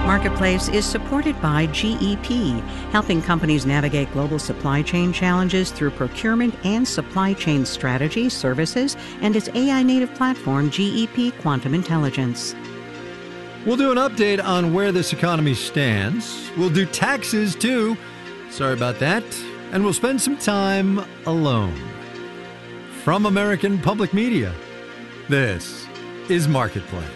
Marketplace is supported by GEP, helping companies navigate global supply chain challenges through procurement and supply chain strategy, services, and its AI-native platform, GEP Quantum Intelligence. We'll do an update on where this economy stands. We'll do taxes, too. Sorry about that. And we'll spend some time alone. From American Public Media, this is Marketplace.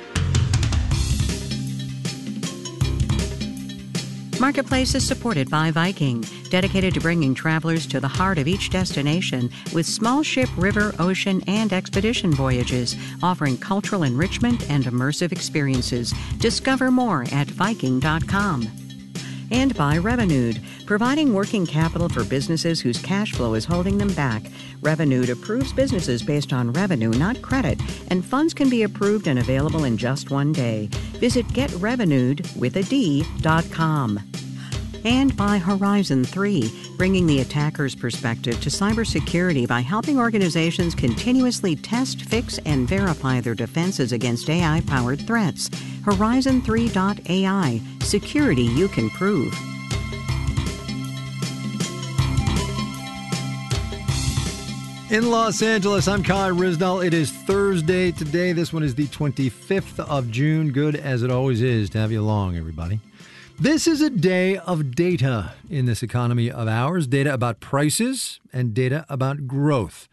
Marketplace is supported by Viking, dedicated to bringing travelers to the heart of each destination with small ship, river, ocean, and expedition voyages, offering cultural enrichment and immersive experiences. Discover more at Viking.com. And by Revenued, providing working capital for businesses whose cash flow is holding them back. Revenued approves businesses based on revenue, not credit, and funds can be approved and available in just one day. Visit getrevenued.com. And by Horizon 3, bringing the attacker's perspective to cybersecurity by helping organizations continuously test, fix, and verify their defenses against AI-powered threats. Horizon3.ai, security you can prove. In Los Angeles, I'm Kai Ryssdal. It is Thursday today. This one is the 25th of June. Good as it always is to have you along, everybody. This is a day of data in this economy of ours. Data about prices and data about growth.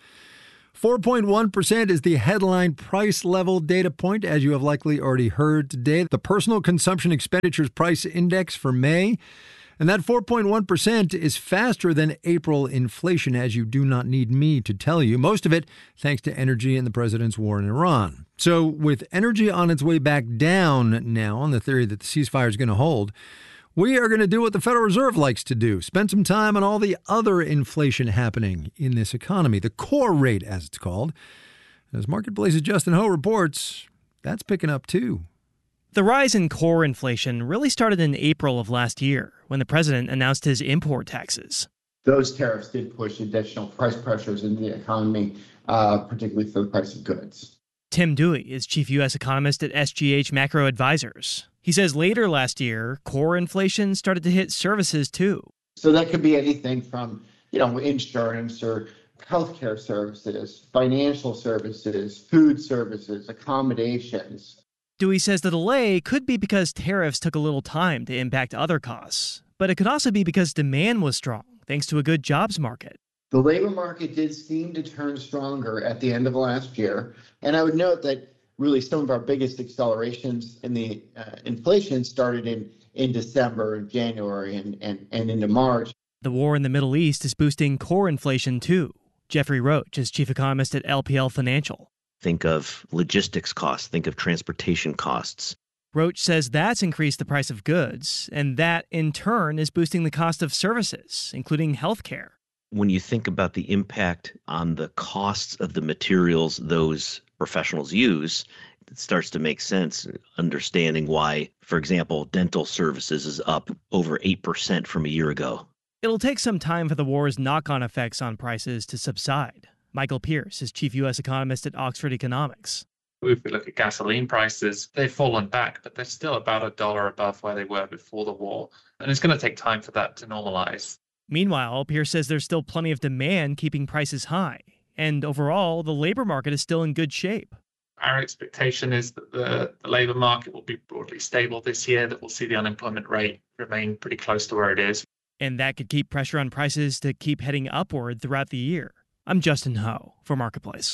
4.1% is the headline price level data point, as you have likely already heard today. The Personal Consumption Expenditures Price Index for May. And that 4.1% is faster than April inflation, as you do not need me to tell you. Most of it thanks to energy and the president's war in Iran. So with energy on its way back down now, on the theory that the ceasefire is going to hold, we are going to do what the Federal Reserve likes to do, spend some time on all the other inflation happening in this economy, the core rate, as it's called. As Marketplace's Justin Ho reports, that's picking up too. The rise in core inflation really started in April of last year, when the president announced his import taxes. Those tariffs did push additional price pressures into the economy, particularly for the price of goods. Tim Dewey is chief U.S. economist at SGH Macro Advisors. He says later last year, core inflation started to hit services too. So that could be anything from, insurance or healthcare services, financial services, food services, accommodations. Dewey says the delay could be because tariffs took a little time to impact other costs, but it could also be because demand was strong, thanks to a good jobs market. The labor market did seem to turn stronger at the end of last year, and I would note that really some of our biggest accelerations in the inflation started in December and January and into March. The war in the Middle East is boosting core inflation too. Jeffrey Roach is chief economist at LPL Financial. Think of logistics costs. Think of transportation costs. Roach says that's increased the price of goods, and that, in turn, is boosting the cost of services, including healthcare. When you think about the impact on the costs of the materials those professionals use, it starts to make sense, understanding why, for example, dental services is up over 8% from a year ago. It'll take some time for the war's knock-on effects on prices to subside. Michael Pierce is chief U.S. economist at Oxford Economics. If we look at gasoline prices, they've fallen back, but they're still about $1 above where they were before the war. And it's going to take time for that to normalize. Meanwhile, Pierce says there's still plenty of demand keeping prices high. And overall, the labor market is still in good shape. Our expectation is that the labor market will be broadly stable this year, that we'll see the unemployment rate remain pretty close to where it is. And that could keep pressure on prices to keep heading upward throughout the year. I'm Justin Ho for Marketplace.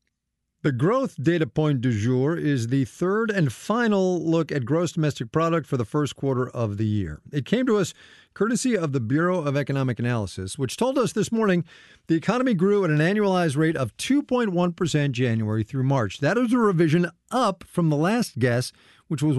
The growth data point du jour is the third and final look at gross domestic product for the first quarter of the year. It came to us courtesy of the Bureau of Economic Analysis, which told us this morning the economy grew at an annualized rate of 2.1% January through March. That was a revision up from the last guess, which was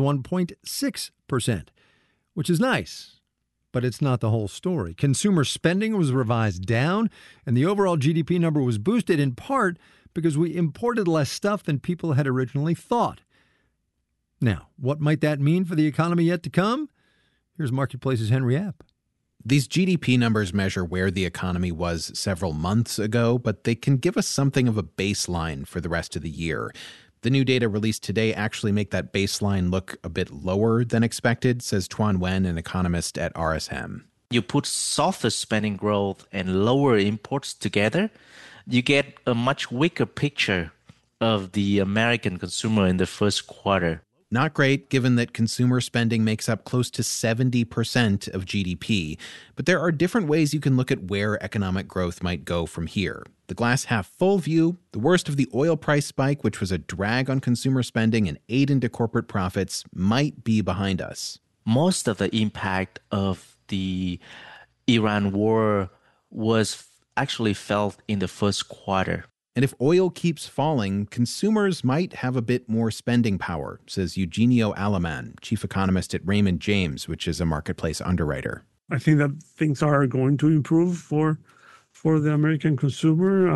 1.6%, which is nice. But it's not the whole story. Consumer spending was revised down, and the overall GDP number was boosted in part because we imported less stuff than people had originally thought. Now, what might that mean for the economy yet to come? Here's Marketplace's Henry App. These GDP numbers measure where the economy was several months ago, but they can give us something of a baseline for the rest of the year. The new data released today actually make that baseline look a bit lower than expected, says Tuan Wen, an economist at RSM. You put softer spending growth and lower imports together, you get a much weaker picture of the American consumer in the first quarter. Not great, given that consumer spending makes up close to 70% of GDP. But there are different ways you can look at where economic growth might go from here. The glass half full view, the worst of the oil price spike, which was a drag on consumer spending and ate into corporate profits, might be behind us. Most of the impact of the Iran war was actually felt in the first quarter. And if oil keeps falling, consumers might have a bit more spending power, says Eugenio Alaman, chief economist at Raymond James, which is a marketplace underwriter. I think that things are going to improve for the American consumer.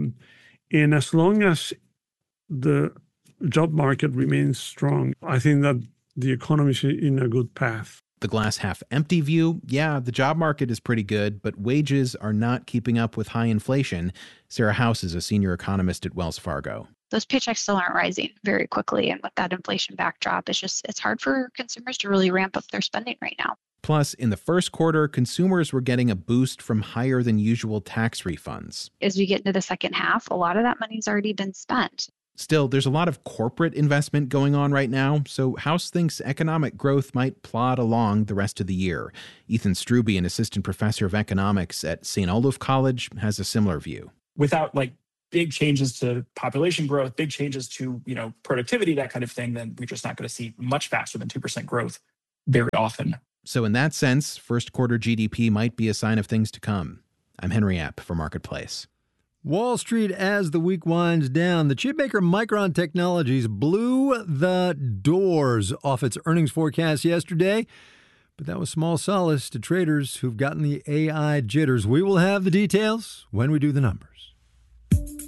And as long as the job market remains strong, I think that the economy is in a good path. The glass half empty view, yeah, the job market is pretty good, but wages are not keeping up with high inflation. Sarah House is a senior economist at Wells Fargo. Those paychecks still aren't rising very quickly. And with that inflation backdrop, it's hard for consumers to really ramp up their spending right now. Plus, in the first quarter, consumers were getting a boost from higher than usual tax refunds. As we get into the second half, a lot of that money's already been spent. Still, there's a lot of corporate investment going on right now, so House thinks economic growth might plod along the rest of the year. Ethan Struby, an assistant professor of economics at St. Olaf College, has a similar view. Without big changes to population growth, big changes to, productivity, that kind of thing, then we're just not going to see much faster than 2% growth very often. So in that sense, first quarter GDP might be a sign of things to come. I'm Henry Epp for Marketplace. Wall Street as the week winds down. The chipmaker Micron Technologies blew the doors off its earnings forecast yesterday, but that was small solace to traders who've gotten the AI jitters. We will have the details when we do the numbers.